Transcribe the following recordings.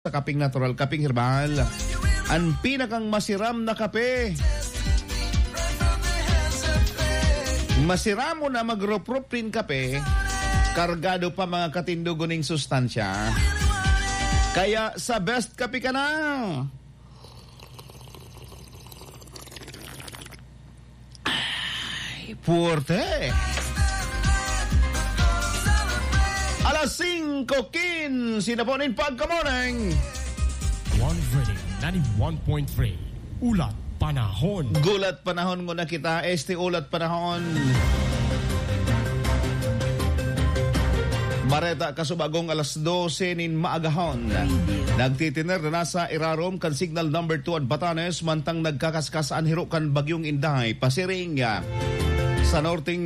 sa kaping natural, kaping herbal. Ang pinakang masiram na kape. Masiramo na magroproprin kape, kargado pa mga katinduguning sustansya. Kaya sa best kape ka na. Ay, puwerte. Alas 5:15, sinaponin pagka-morning. One Reading 91.3, Ulat Panahon. Gulat panahon muna kita, ulat panahon. Mareta kasubagong alas 12 nin maagahon. Nagtitiner na nasa Irarom kan signal number 2 at Batanes, mantang nagkakaskasaan hiro kan bagyong Inday, pasiring sa norting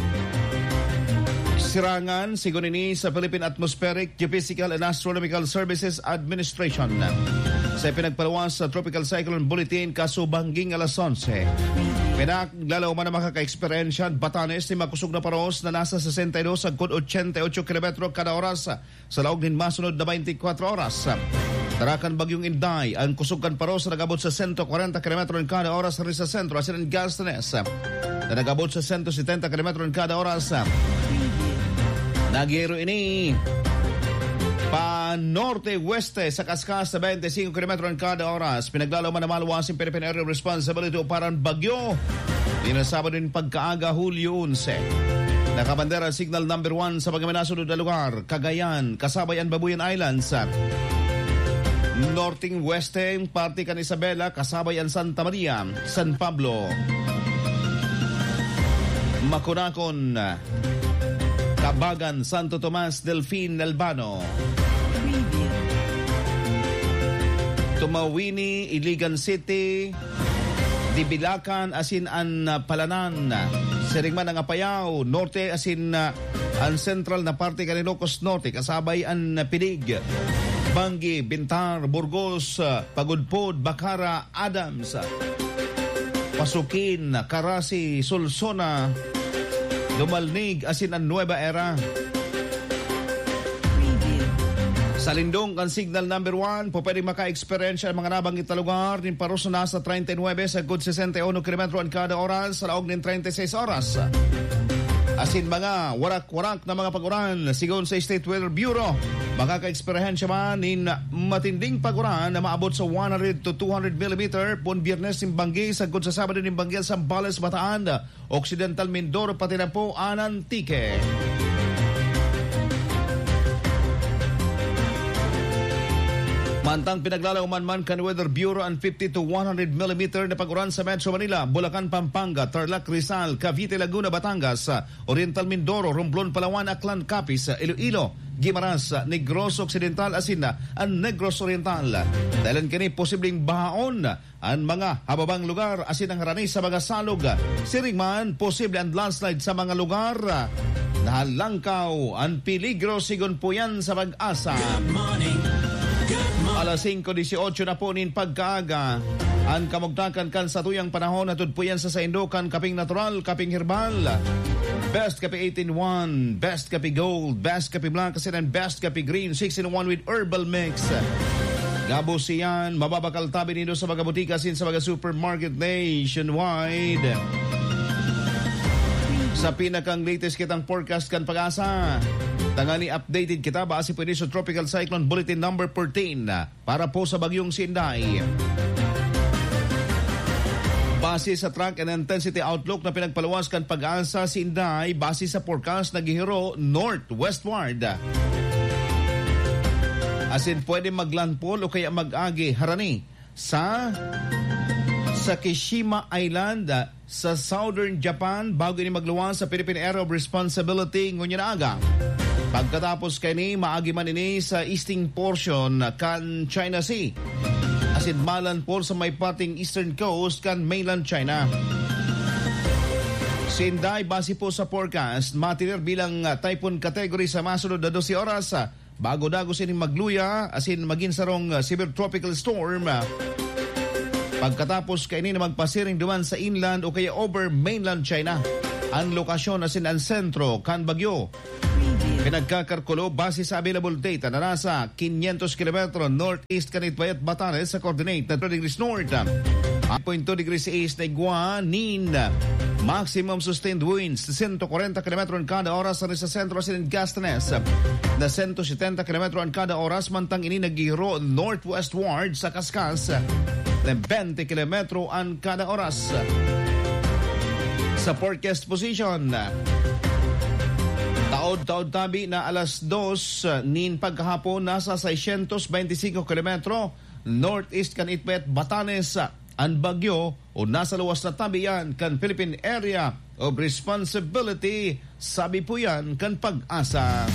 sirangan, sigon ini sa Philippine Atmospheric, Geophysical and Astronomical Services Administration. Sa pinagpalawas sa Tropical Cyclone Bulletin, kasubangging alas 11. Pinaglalaw man na makaka-experiensya Batanes ni makusog na paros na nasa 62 hanggang 88 km kada oras sa laog din masunod na 24 oras. Tarakan bagyong Inday, ang kusog kan paros na nagabot sa 140 km kada oras rin sa sentro, asin ang Gastanes na nagabot sa 170 km kada oras. Nagyero ini pa norte-weste sa kaskas sa 25 km kada oras. Pinaglalaw man na maluwas yung Philippine Area Responsibility o parang bagyo. Dinasabado din pagkaaga Hulyo 11. Nakabandera signal number 1 sa pagkaminasunod na lugar, Cagayan, Kasabayan, Babuyan Islands. Northing weste, parte kan Isabela, Kasabayan, Santa Maria, San Pablo, Makunakon, Kabagan, Santo Tomas, Delfin, Albano, Tumawini, Iligan City, Dibilacan, asin an Palanan, Siringman ang Apayao, Norte asin an Central na parte kan Ilocos Norte, kasabay an Pinig, Bangi, Bintar, Burgos, Pagudpod, Bacara, Adams, Pasukin, Karasi, Sulsona, Lumalnig, asin ang Nueva Era. Sa Lindong, kan signal number 1, po pwede maka-experience ang mga nabanggit na lugar din paros na sa 39 sa good 61 km ang kada oras sa laog ng 36 oras. Asin mga warak-warak na mga paguran, sigon sa State Weather Bureau, makaka-experience man in matinding paguran na maabot sa 100 to 200 mm pon Biyernes ng Bangi sa good sa Sabado ng Bangi sa Sambales, Bataan, Occidental Mindoro, pati na po Antique. Mantang pinaglalaw man kan Weather Bureau ang 50 to 100 mm na paguran sa Metro Manila, Bulacan, Pampanga, Tarlac, Rizal, Cavite, Laguna, Batangas, Oriental Mindoro, Romblon, Palawan, Aklan, Capiz, Iloilo, Guimaras, Negros Occidental, asin ang Negros Oriental. Dahil kini posibleng bahaon ang mga hababang lugar, asin ang harani sa mga salog. Siringman, posible ang landslide sa mga lugar. Nahalangkaw ang peligro, sigon po yan sa Pag-asa. Good morning. Alas 5:18 na po nin pagkaaga. Ang kamugtakan kan sa tuyang panahon natud po yan sa Saindokan, kaping natural, kaping herbal. Best kape 18-1, best kape gold, best kape black, kasi ng best kape green, 6-in-1 with herbal mix. Gabo siyan, mababakal tabi nito sa mga butika, sin sa mga supermarket nationwide. Sa pinakang latest kitang forecast kan Pag-asa, tangali updated kita base po sa Tropical Cyclone Bulletin number 14 para po sa bagyong Sinday. Base sa track and intensity outlook na pinagpalawas kan Pag-asa, Sinday, base sa forecast naghihiro northwestward. Asin pwede maglandfall o kaya mag-agi harani sa Sakishima Island sa southern Japan bago ini magluwas sa Philippine Area of Responsibility ngunyan aga. Pagkatapos kini maagi man ini sa eastern portion kan China Sea. Asin malan po sa may parting eastern coast kan mainland China. Sinday, base po sa forecast, matinir bilang typhoon category sa masunod na 12 oras bago dagos ini magluya asin maging sarong severe tropical storm. Pagkatapos kainin na magpasiring duman sa inland o kaya over mainland China. ang lokasyon asin ang sentro kan bagyo. Pinagkakarkulo base sa available data na nasa 500 km northeast kanitbayat Batanes sa coordinate na 2 degrees north. 8.2 degrees east na Iguanin. Maximum sustained winds 140 km kada oras sa sentro asin Gastanes. Na 170 km kada oras mantang ini nagiro northwestward sa Kaskas. Na 20 km kada oras. Sa forecast position, taod tabi na alas 2 nin pagkahapon nasa 625 km northeast kan Itbayat Batanes ang bagyo o nasa luwas na tabi yan kan Philippine Area of Responsibility, sabi po yan kan Pag-asa.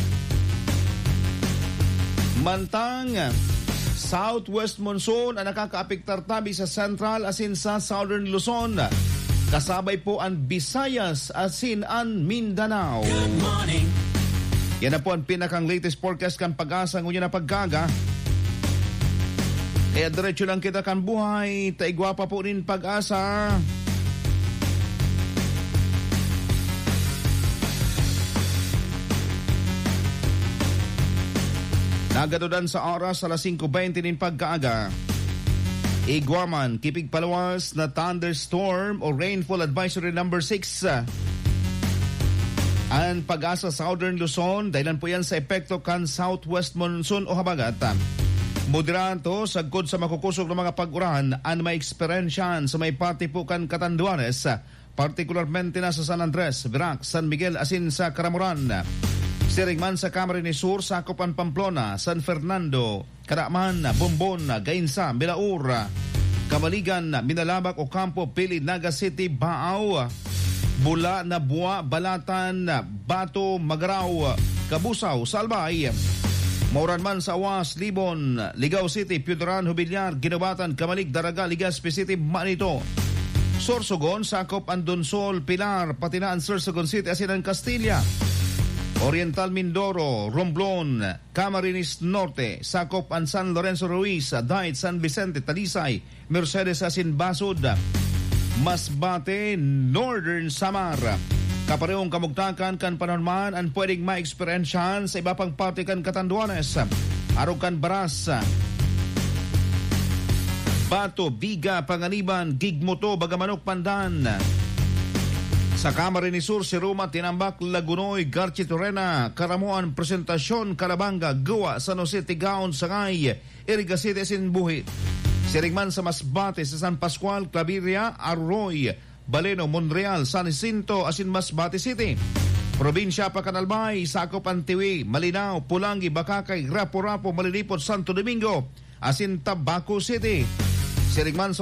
Mantang southwest monsoon ang nakakaapektar tabi sa central asin sa southern Luzon. Kasabay po ang Visayas asin ang Mindanao. Good morning. Yan na po ang pinakang latest forecast kan Pag-asa ngunyan na pagkaga. Kaya diretso lang kita kan buhay. Taigwa pa po rin Pag-asa. Nagadudan sa oras alas 5:20 nin pagkaaga. Iguaman, kipig palawas na thunderstorm o rainfall advisory number 6. Ang Pag-asa Southern Luzon, dahilan po yan sa epekto kan southwest monsoon o habagat. Moderato, sagkod sa makukusog ng mga pag-uran, ang may eksperyensyan sa may party po kan Catanduanes, partikularmente na sa San Andres, Virac, San Miguel, asin sa Caramoran. Sirigman sa Camarines Sur, Sacopan, Pamplona, San Fernando, Karaman, Bombon, Gainsa, Milaur, Kamaligan, Minalabak, Ocampo, Pili, Naga City, Baaw, Bula, Nabua, Balatan, Bato, Magaraw, Kabusaw, Salbay, Mauranman sa Awas, Libon, Ligao City, Piudaran, Hubilyar, Ginabatan, Kamalig, Daraga, Legazpi City, Manito, Sorsogon, Sakop, Andonsol, Pilar, pati na ang Sorsogon City, Asinan, Castilla, Oriental Mindoro, Romblon, Camarines Norte, Sakop ang San Lorenzo Ruiz, Dait, San Vicente, Talisay, Mercedes asin Basud, Masbate, Northern Samar. Kaparehong kamugtakan kan panahonman ang pwedeng ma-experiensyahan sa iba pang parte kan Catanduanes, Arucan, Baras, Bato, Biga, Panganiban, Gigmoto, Bagamanok, Pandan. Sa Camarines Sur, Siruma, Tinambak, Lagunoy, Garchi, Torena, Karamuan, Presentasyon, Calabanga, Gua, San Jose, Tigaon, Sangay, Irigasite, Sinbuhi. Sirigman sa Masbate, sa San Pascual, Claveria, Arroy, Baleno, Monreal, San Jacinto, asin Masbate City. Probinsya pa Canalbay, Sakop, Antiwi, Malinao, Pulangi, Bakakay, Rapo-Rapo, Malinipot, Santo Domingo, asin Tabaco City. Sirigman sa